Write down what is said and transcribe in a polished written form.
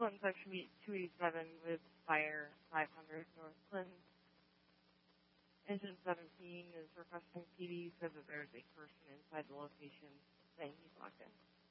Clinton Section 287 with Fire 500 North Clinton. Engine 17 is requesting PD because there's a person inside the location saying he's locked in.